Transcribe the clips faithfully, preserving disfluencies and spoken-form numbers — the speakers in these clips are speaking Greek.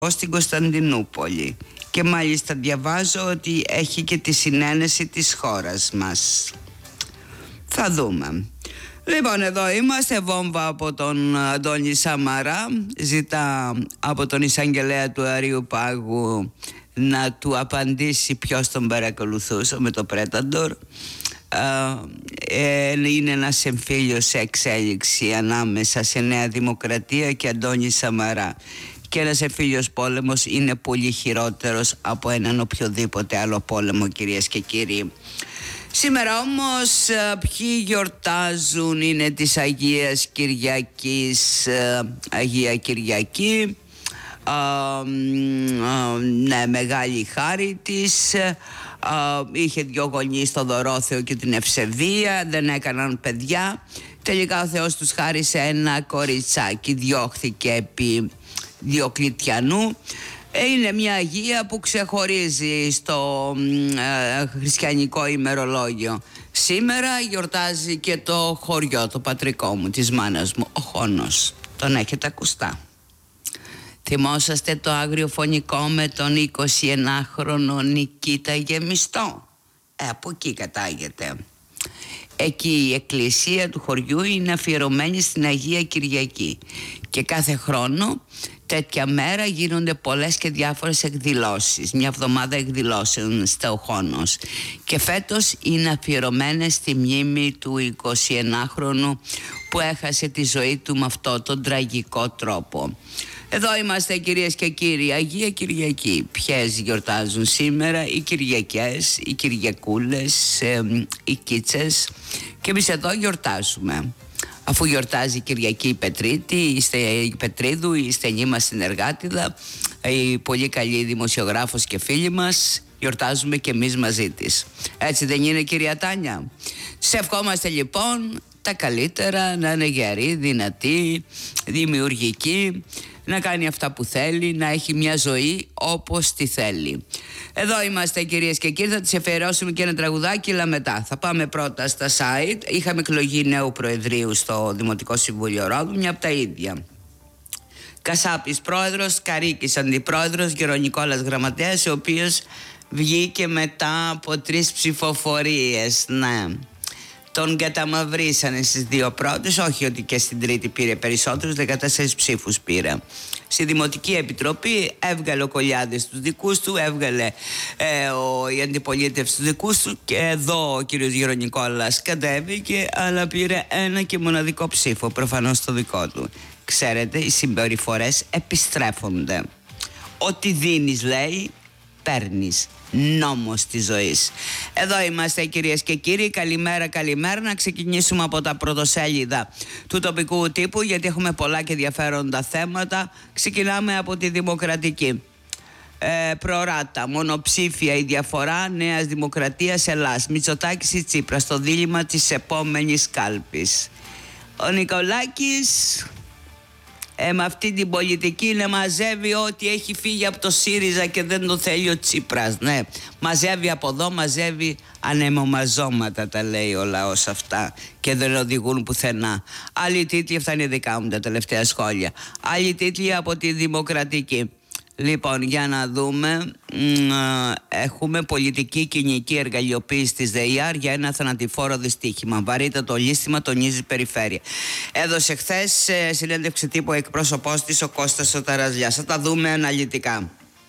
στην Κωνσταντινούπολη. Και μάλιστα διαβάζω ότι έχει και τη συνένεση της χώρας μας. Θα δούμε. Λοιπόν, εδώ είμαστε, βόμβα από τον Αντώνη Σαμαρά. Ζητά από τον εισαγγελέα του Αρείου Πάγου να του απαντήσει ποιος τον παρακολουθούσε με το Πρέταντορ. Είναι ένας εμφύλιος σε εξέλιξη ανάμεσα σε Νέα Δημοκρατία και Αντώνη Σαμαρά. Και ένας εμφύλιος πόλεμος είναι πολύ χειρότερος από έναν οποιοδήποτε άλλο πόλεμο, κυρίες και κύριοι. Σήμερα όμως ποιοι γιορτάζουν? Είναι της Αγίας Κυριακής, Αγία Κυριακή, α, α, ναι, μεγάλη χάρη της. α, Είχε δυο γονείς, το Δωρόθεο και την Ευσεβία, δεν έκαναν παιδιά. Τελικά ο Θεός τους χάρισε ένα κοριτσάκι, διώχθηκε επί Διοκλητιανού. Είναι μια Αγία που ξεχωρίζει στο ε, χριστιανικό ημερολόγιο. Σήμερα γιορτάζει και το χωριό, το πατρικό μου, της μάνας μου, ο Χόνος. Τον έχετε ακουστά? Θυμόσαστε το αγριοφωνικό με τον εικοσιενάχρονο Νικήτα Γεμιστό? Ε, από εκεί κατάγεται. Εκεί η εκκλησία του χωριού είναι αφιερωμένη στην Αγία Κυριακή και κάθε χρόνο τέτοια μέρα γίνονται πολλές και διάφορες εκδηλώσεις, μια εβδομάδα εκδηλώσεων στο Χόνος, και φέτος είναι αφιερωμένες στη μνήμη του εικοσιενάχρονου που έχασε τη ζωή του με αυτό τον τραγικό τρόπο. Εδώ είμαστε, κυρίες και κύριοι, Αγία Κυριακή. Ποιες γιορτάζουν σήμερα? Οι Κυριακές, οι Κυριακούλες, ε, οι Κίτσες, και εμείς εδώ γιορτάζουμε. Αφού γιορτάζει η Κυριακή η Πετρίτη, η Πετρίδου, η στενή μας συνεργάτηδα, η πολύ καλή δημοσιογράφος και φίλη μας, γιορτάζουμε και εμείς μαζί της. Έτσι δεν είναι, κυρία Τάνια? Σε ευχόμαστε λοιπόν τα καλύτερα, να είναι γερή, δυνατή, δημιουργική, να κάνει αυτά που θέλει, να έχει μια ζωή όπως τη θέλει. Εδώ είμαστε, κυρίες και κύριοι, θα τις αφιερώσουμε και ένα τραγουδάκι, αλλά μετά. Θα πάμε πρώτα στα site. Είχαμε εκλογή νέου Προεδρείου στο Δημοτικό Συμβούλιο Ρόδου, μια από τα ίδια. Κασάπης πρόεδρος, Καρίκης αντιπρόεδρος, Γερονικόλας γραμματέας, ο οποίος βγήκε μετά από τρεις ψηφοφορίες. Ναι. Τον καταμαυρίσανε στις δύο πρώτες, όχι ότι και στην τρίτη πήρε περισσότερους, δεκατέσσερις ψήφους πήρε. Στη Δημοτική Επιτροπή έβγαλε ο Κολιάδης τους δικούς του, έβγαλε ε, ο, η αντιπολίτευση τους δικούς του, και εδώ ο κύριος Γερονικόλας κατέβηκε, αλλά πήρε ένα και μοναδικό ψήφο, προφανώς το δικό του. Ξέρετε, οι συμπεριφορές επιστρέφονται. Ό,τι δίνεις, λέει, παίρνεις. Νόμος της ζωής. Εδώ είμαστε, κυρίες και κύριοι. Καλημέρα, καλημέρα. Να ξεκινήσουμε από τα πρωτοσέλιδα του τοπικού τύπου, γιατί έχουμε πολλά και ενδιαφέροντα θέματα. Ξεκινάμε από τη Δημοκρατική. Ε, προράτα, μονοψήφια η διαφορά Νέας Δημοκρατίας Ελλάς. Μητσοτάκης ή Τσίπρας στο δίλημμα της επόμενης κάλπης. Ο Νικολάκης Ε, με αυτή την πολιτική να μαζεύει ό,τι έχει φύγει από το ΣΥΡΙΖΑ και δεν το θέλει ο Τσίπρας. Ναι, μαζεύει από εδώ, μαζεύει ανεμομαζώματα, τα λέει ο λαός αυτά, και δεν οδηγούν πουθενά. Άλλοι τίτλοι, αυτά είναι δικά μου τα τελευταία σχόλια. Άλλοι τίτλοι από τη Δημοκρατική. Λοιπόν, για να δούμε, έχουμε πολιτική κοινική εργαλειοποίηση της ΔΕΙΑΡ για ένα θανατηφόρο δυστύχημα. Βαρύτατο λύστημα, τονίζει η Περιφέρεια. Έδωσε χθες συνέντευξη τύπου εκπρόσωπός της ο Κώστας ο Ταραζιάς. Θα τα δούμε αναλυτικά.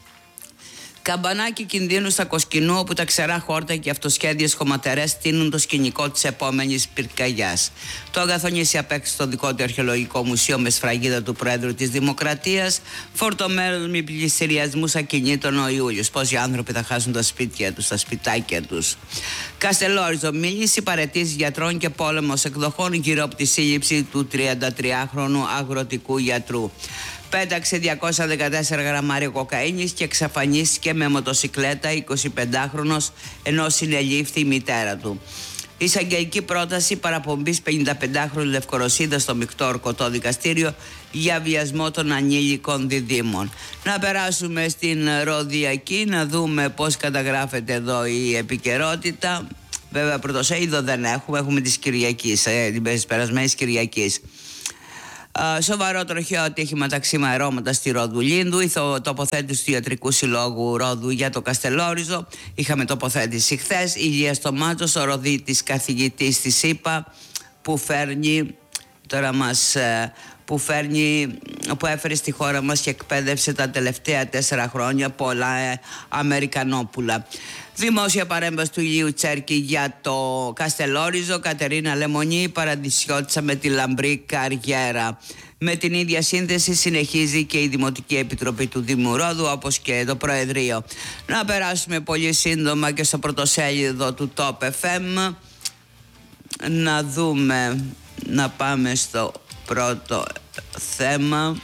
Καμπανάκι κινδύνου στα Κοσκινού, όπου τα ξερά χόρτα και αυτοσχέδιες χωματερές στείνουν το σκηνικό της επόμενης πυρκαγιάς. Το αγαθονίσι απέκτησε το δικό του αρχαιολογικό μουσείο με σφραγίδα του Πρόεδρου της Δημοκρατίας, φορτωμένο με πληστηριασμούς ακινήτων ο Ιούλιος. Πόσοι άνθρωποι θα χάσουν τα σπίτια τους, τα σπιτάκια τους. Καστελόριζο, μίληση, παραιτήσεις γιατρών και πόλεμος εκδοχών γύρω από τη σύλληψη του τριαντατριάχρονου αγροτικού γιατρού. Πέταξε διακόσια δεκατέσσερα γραμμάρια κοκαίνης και εξαφανίστηκε με μοτοσικλέτα εικοσιπεντάχρονος, ενώ συνελήφθη η μητέρα του. Εισαγγελική πρόταση παραπομπής πενηνταπεντάχρονου Λευκορωσίδα στο μεικτό ορκωτό δικαστήριο για βιασμό των ανήλικων διδήμων. Να περάσουμε στην Ροδιακή, να δούμε πώς καταγράφεται εδώ η επικαιρότητα. Βέβαια πρωτοσέλιδο δεν έχουμε, έχουμε της Κυριακής, ε, την περασμένης Κυριακής. Σοβαρό τροχαίο ατύχημα ταξίμα αερώματα στη Ρόδου Λίνδου. Η τοποθέτηση του Ιατρικού Συλλόγου Ρόδου για το Καστελόριζο. Είχαμε τοποθέτηση χθες. Ηλίας Στομάτος, ο Ροδίτης καθηγητής της ΣΥΠΑ, που φέρνει τώρα μας... που, φέρνει, που έφερε στη χώρα μας και εκπαίδευσε τα τελευταία τέσσερα χρόνια πολλά ε, Αμερικανόπουλα. Δημόσια παρέμβαση του Ηλίου Τσέρκη για το Καστελόριζο. Κατερίνα Λεμονή, παραδεισιώτησα με τη λαμπρή καριέρα. Με την ίδια σύνθεση συνεχίζει και η Δημοτική Επιτροπή του Δήμου Ρόδου, όπως και το Προεδρείο. Να περάσουμε πολύ σύντομα και στο πρωτοσέλιδο του Top εφ εμ. Να δούμε, να πάμε στο πρώτο θέμα.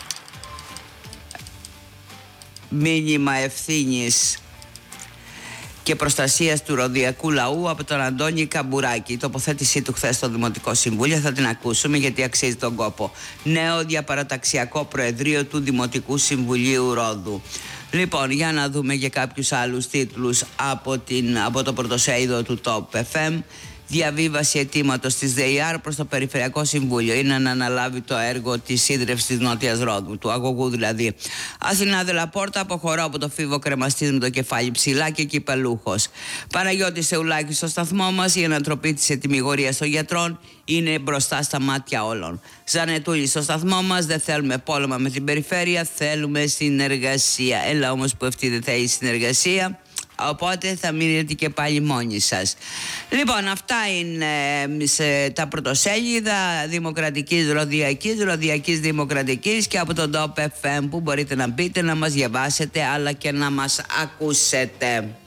Μήνυμα ευθύνης και προστασίας του ροδιακού λαού από τον Αντώνη Καμπουράκη. Η τοποθέτησή του χθες στο Δημοτικό Συμβούλιο θα την ακούσουμε, γιατί αξίζει τον κόπο. Νέο διαπαραταξιακό Προεδρείο του Δημοτικού Συμβουλίου Ρόδου. Λοιπόν, για να δούμε και κάποιους άλλους τίτλους από, την, από το πρωτοσέλιδο του Top εφ εμ. Διαβίβαση αιτήματος της ΔΕΙΑΡ προς το Περιφερειακό Συμβούλιο είναι να αναλάβει το έργο της ίδρυυσης της Νότιας Ρόδου, του αγωγού δηλαδή. Αθηνά Δελαπόρτα, αποχωρώ από το φίβο κρεμαστής με το κεφάλι ψηλά και κυπελούχος. Παναγιώτης Σεουλάκης στο σταθμό μας, η ανατροπή της ετοιμιγορίας των γιατρών είναι μπροστά στα μάτια όλων. Ζανετούλη στο σταθμό μας, δεν θέλουμε πόλεμα με την περιφέρεια, θέλουμε συνεργασία. Έλα όμως που αυτή δεν θέλει συνεργασία. Οπότε θα μείνετε και πάλι μόνοι σας. Λοιπόν, αυτά είναι σε τα πρωτοσέλιδα Δημοκρατικής Ροδιακής, Ροδιακής Δημοκρατικής και από τον Top εφ εμ, που μπορείτε να μπείτε να μας διαβάσετε αλλά και να μας ακούσετε.